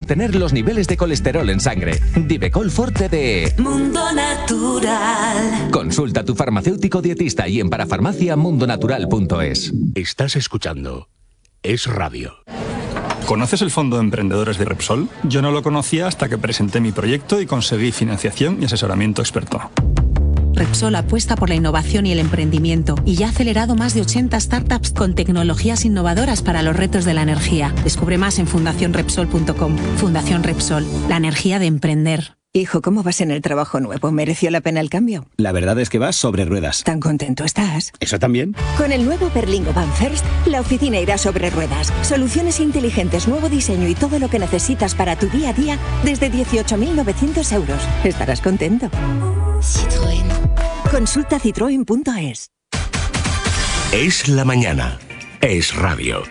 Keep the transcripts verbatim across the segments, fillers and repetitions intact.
mantener los niveles de colesterol en sangre. Divecol Forte de Mundo Natural. Consulta a tu farmacéutico dietista y en parafarmacia mundo natural punto es. Estás escuchando Es Radio. ¿Conoces el Fondo de Emprendedores de Repsol? Yo no lo conocía hasta que presenté mi proyecto y conseguí financiación y asesoramiento experto. Repsol apuesta por la innovación y el emprendimiento y ya ha acelerado más de ochenta startups con tecnologías innovadoras para los retos de la energía. Descubre más en fundación repsol punto com. Fundación Repsol, la energía de emprender. Hijo, ¿cómo vas en el trabajo nuevo? ¿Mereció la pena el cambio? La verdad es que vas sobre ruedas. ¿Tan contento estás? ¿Eso también? Con el nuevo Berlingo Van First, la oficina irá sobre ruedas. Soluciones inteligentes, nuevo diseño y todo lo que necesitas para tu día a día desde dieciocho mil novecientos euros. Estarás contento. Citroën. Consulta citroen punto es. Es la mañana. Es Radio.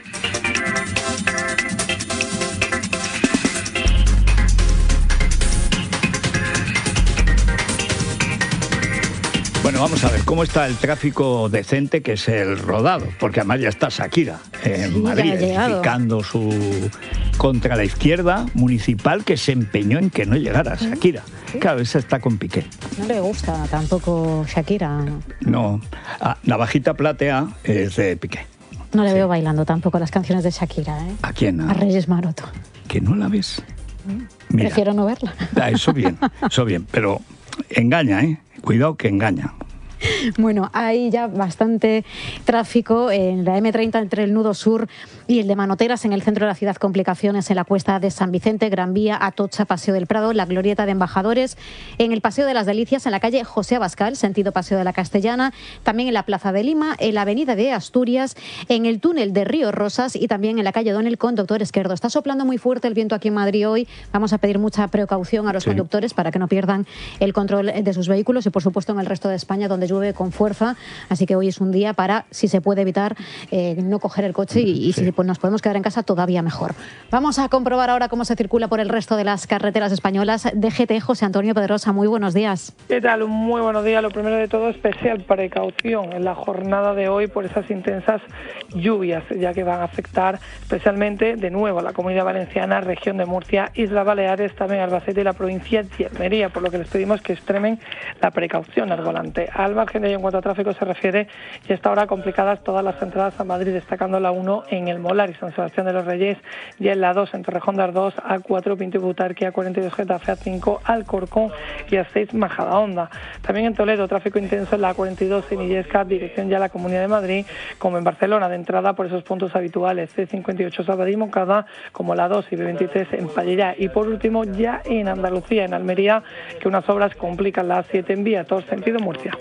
Bueno, vamos a ver cómo está el tráfico decente, que es el rodado, porque además ya está Shakira en Sí, Madrid, ya ha edificando su contra la izquierda municipal que se empeñó en que no llegara Shakira. ¿Sí? Claro, esa está con Piqué. No le gusta tampoco Shakira. No, ah, Navajita Platea es de Piqué. No le veo bailando tampoco las canciones de Shakira, ¿eh? ¿A quién? A Reyes Maroto. ¿Que no la ves? Mira, Prefiero no verla. ah, eso bien, eso bien, pero engaña, ¿eh? Cuidado que engaña. Bueno, hay ya bastante tráfico en la eme treinta entre el nudo sur y el de Manoteras en el centro de la ciudad. Complicaciones en la cuesta de San Vicente, Gran Vía, Atocha, Paseo del Prado, la Glorieta de Embajadores, en el Paseo de las Delicias, en la calle José Abascal, sentido Paseo de la Castellana, también en la Plaza de Lima, en la Avenida de Asturias, en el túnel de Río Rosas y también en la calle Donel con Doctor Esquerdo. Está soplando muy fuerte el viento aquí en Madrid hoy. Vamos a pedir mucha precaución a los Sí. conductores para que no pierdan el control de sus vehículos y, por supuesto, en el resto de España, donde llueve con fuerza. Así que hoy es un día para, si se puede evitar, eh, no coger el coche y, y sí. si pues, nos podemos quedar en casa, todavía mejor. Vamos a comprobar ahora cómo se circula por el resto de las carreteras españolas. D G T, José Antonio Pedrosa, muy buenos días. ¿Qué tal? Muy buenos días. Lo primero de todo, especial precaución en la jornada de hoy por esas intensas lluvias, ya que van a afectar especialmente de nuevo a la Comunidad Valenciana, región de Murcia, Islas Baleares, también Albacete y la provincia de Almería, por lo que les pedimos que extremen la precaución al volante. Al margen de ello, en cuanto a tráfico se refiere, y hasta ahora complicadas todas las entradas a Madrid, destacando la uno en el Molar y San Sebastián de los Reyes, y en la dos en Torrejón de Ardoz, A cuatro Pinto y Butarque, A cuarenta y dos Getafe, A cinco Alcorcón y A seis Majadahonda. También en Toledo, tráfico intenso en la A cuarenta y dos en Illescas, dirección ya a la Comunidad de Madrid, como en Barcelona, de entrada por esos puntos habituales, C cincuenta y ocho Sabadell y Moncada, como la dos y B veintitrés en Pallellá, y por último ya en Andalucía, en Almería, que unas obras complican la A siete en vía Tor sentido Murcia.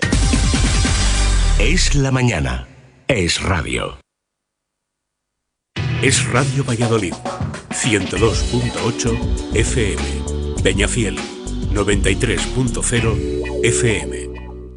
Es la mañana. Es Radio. Es Radio Valladolid. ciento dos punto ocho F M. Peñafiel. noventa y tres punto cero F M.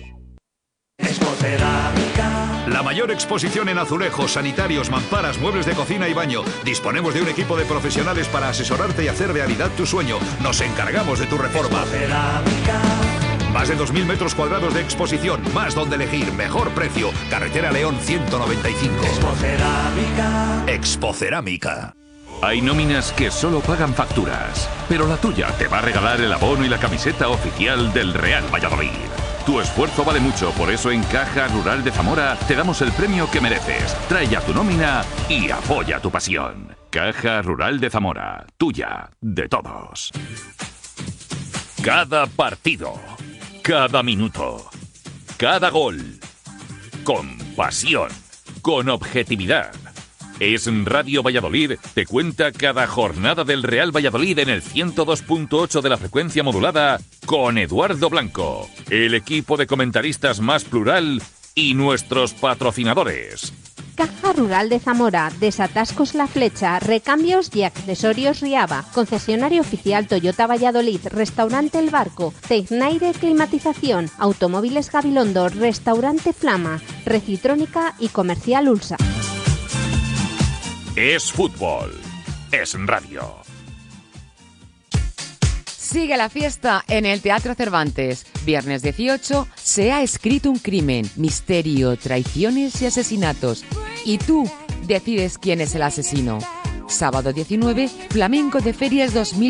La mayor exposición en azulejos, sanitarios, mamparas, muebles de cocina y baño. Disponemos de un equipo de profesionales para asesorarte y hacer realidad tu sueño. Nos encargamos de tu reforma. Más de dos mil metros cuadrados de exposición, más donde elegir, mejor precio. Carretera León ciento noventa y cinco. Expocerámica. Expocerámica. Hay nóminas que solo pagan facturas, pero la tuya te va a regalar el abono y la camiseta oficial del Real Valladolid. Tu esfuerzo vale mucho, por eso en Caja Rural de Zamora te damos el premio que mereces. Trae ya tu nómina y apoya tu pasión. Caja Rural de Zamora, tuya, de todos. Cada partido, cada minuto, cada gol, con pasión, con objetividad. Es Radio Valladolid, te cuenta cada jornada del Real Valladolid en el ciento dos punto ocho de la frecuencia modulada con Eduardo Blanco, el equipo de comentaristas más plural y nuestros patrocinadores. Caja Rural de Zamora, Desatascos La Flecha, Recambios y Accesorios Riaba, concesionario oficial Toyota Valladolid, Restaurante El Barco, Tecnaire Climatización, Automóviles Gabilondo, Restaurante Flama, Recitrónica y Comercial Ulsa. Es fútbol, es radio. Sigue la fiesta en el Teatro Cervantes. Viernes dieciocho, Se ha escrito un crimen, misterio, traiciones y asesinatos. Y tú decides quién es el asesino. Sábado diecinueve, Flamenco de Ferias dos mil